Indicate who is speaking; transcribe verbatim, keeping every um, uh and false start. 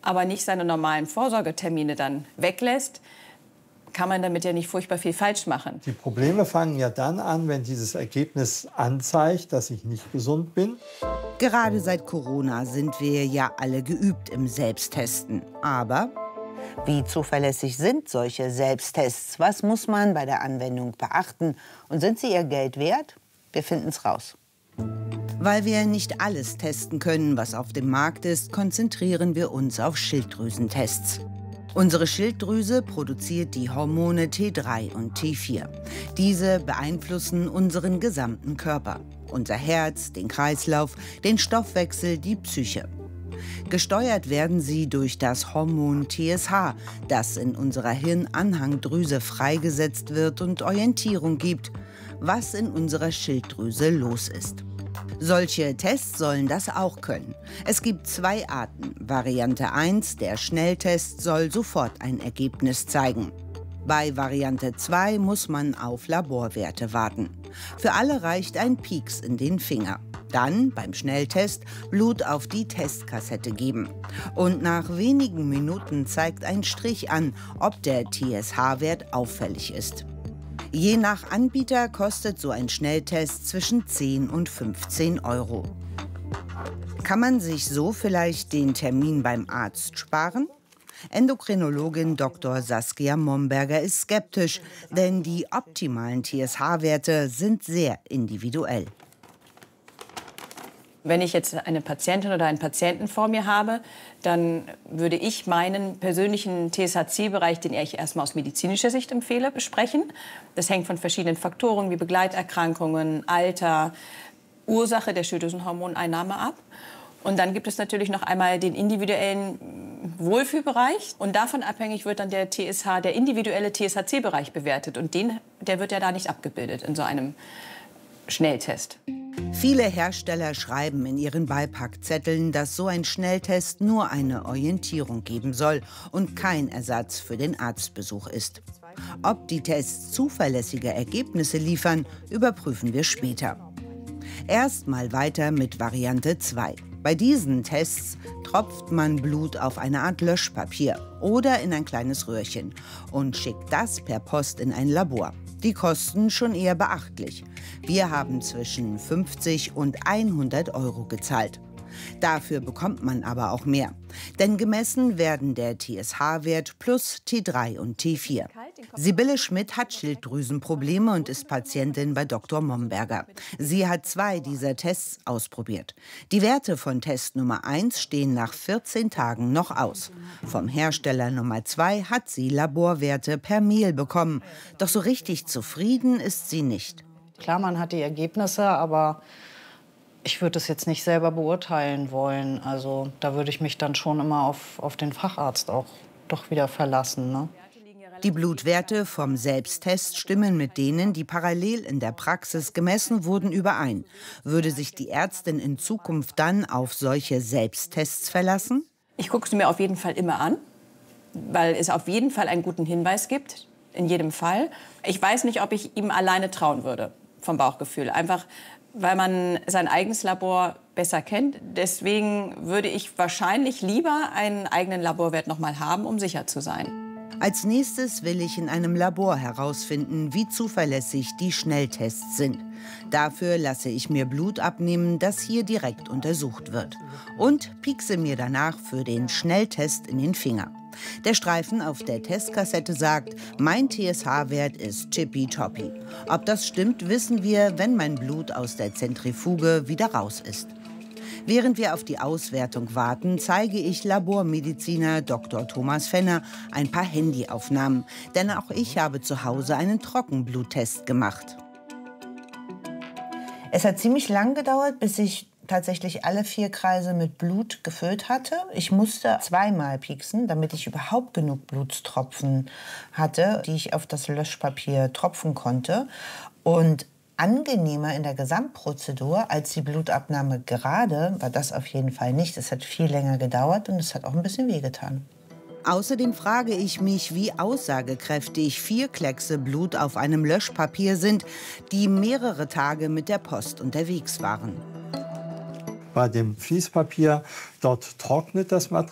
Speaker 1: aber nicht seine normalen Vorsorgetermine dann weglässt, kann man damit ja nicht furchtbar viel falsch machen.
Speaker 2: Die Probleme fangen ja dann an, wenn dieses Ergebnis anzeigt, dass ich nicht gesund bin.
Speaker 3: Gerade seit Corona sind wir ja alle geübt im Selbsttesten. Aber wie zuverlässig sind solche Selbsttests? Was muss man bei der Anwendung beachten? Und sind sie ihr Geld wert? Wir finden es raus. Weil wir nicht alles testen können, was auf dem Markt ist, konzentrieren wir uns auf Schilddrüsentests. Unsere Schilddrüse produziert die Hormone T drei und T vier. Diese beeinflussen unseren gesamten Körper. Unser Herz, den Kreislauf, den Stoffwechsel, die Psyche. Gesteuert werden sie durch das Hormon T S H, das in unserer Hirnanhangdrüse freigesetzt wird und Orientierung gibt, was in unserer Schilddrüse los ist. Solche Tests sollen das auch können. Es gibt zwei Arten. Variante eins, der Schnelltest, soll sofort ein Ergebnis zeigen. Bei Variante zwei muss man auf Laborwerte warten. Für alle reicht ein Pieks in den Finger. Dann beim Schnelltest Blut auf die Testkassette geben. Und nach wenigen Minuten zeigt ein Strich an, ob der T S H-Wert auffällig ist. Je nach Anbieter kostet so ein Schnelltest zwischen zehn und fünfzehn Euro. Kann man sich so vielleicht den Termin beim Arzt sparen? Endokrinologin Doktor Saskia Momberger ist skeptisch, denn die optimalen T S H-Werte sind sehr individuell.
Speaker 1: Wenn ich jetzt eine Patientin oder einen Patienten vor mir habe, dann würde ich meinen persönlichen T S H-Zielbereich, den ich erstmal aus medizinischer Sicht empfehle, besprechen. Das hängt von verschiedenen Faktoren wie Begleiterkrankungen, Alter, Ursache der Schilddrüsenhormoneinnahme ab. Und dann gibt es natürlich noch einmal den individuellen Wohlfühlbereich. Und davon abhängig wird dann der T S H, der individuelle T S H-Zielbereich bewertet. Und den, der wird ja da nicht abgebildet in so einem Schnelltest.
Speaker 3: Viele Hersteller schreiben in ihren Beipackzetteln, dass so ein Schnelltest nur eine Orientierung geben soll und kein Ersatz für den Arztbesuch ist. Ob die Tests zuverlässige Ergebnisse liefern, überprüfen wir später. Erst mal weiter mit Variante zwei. Bei diesen Tests tropft man Blut auf eine Art Löschpapier oder in ein kleines Röhrchen und schickt das per Post in ein Labor. Die kosten schon eher beachtlich. Wir haben zwischen fünfzig und hundert Euro gezahlt. Dafür bekommt man aber auch mehr. Denn gemessen werden der T S H-Wert plus T drei und T vier. Sibylle Schmidt hat Schilddrüsenprobleme und ist Patientin bei Doktor Momberger. Sie hat zwei dieser Tests ausprobiert. Die Werte von Test Nummer eins stehen nach vierzehn Tagen noch aus. Vom Hersteller Nummer zwei hat sie Laborwerte per Mail bekommen. Doch so richtig zufrieden ist sie nicht.
Speaker 4: Klar, man hat die Ergebnisse, aber ich würde es jetzt nicht selber beurteilen wollen. Also da würde ich mich dann schon immer auf, auf den Facharzt auch doch wieder verlassen, ne?
Speaker 3: Die Blutwerte vom Selbsttest stimmen mit denen, die parallel in der Praxis gemessen wurden, überein. Würde sich die Ärztin in Zukunft dann auf solche Selbsttests verlassen?
Speaker 1: Ich gucke sie mir auf jeden Fall immer an, weil es auf jeden Fall einen guten Hinweis gibt, in jedem Fall. Ich weiß nicht, ob ich ihm alleine trauen würde, vom Bauchgefühl. Einfach, weil man sein eigenes Labor besser kennt. Deswegen würde ich wahrscheinlich lieber einen eigenen Laborwert noch mal haben, um sicher zu sein.
Speaker 3: Als nächstes will ich in einem Labor herausfinden, wie zuverlässig die Schnelltests sind. Dafür lasse ich mir Blut abnehmen, das hier direkt untersucht wird. Und piekse mir danach für den Schnelltest in den Finger. Der Streifen auf der Testkassette sagt, mein T S H-Wert ist tippitoppi. Ob das stimmt, wissen wir, wenn mein Blut aus der Zentrifuge wieder raus ist. Während wir auf die Auswertung warten, zeige ich Labormediziner Doktor Thomas Fenner ein paar Handyaufnahmen. Denn auch ich habe zu Hause einen Trockenbluttest gemacht. Es hat ziemlich lang gedauert, bis ich tatsächlich alle vier Kreise mit Blut gefüllt hatte. Ich musste zweimal pieksen, damit ich überhaupt genug Blutstropfen hatte, die ich auf das Löschpapier tropfen konnte. Und angenehmer in der Gesamtprozedur als die Blutabnahme gerade war das auf jeden Fall nicht. Es hat viel länger gedauert und es hat auch ein bisschen wehgetan. Außerdem frage ich mich, wie aussagekräftig vier Kleckse Blut auf einem Löschpapier sind, die mehrere Tage mit der Post unterwegs waren.
Speaker 2: Bei dem Fließpapier, dort trocknet das Material.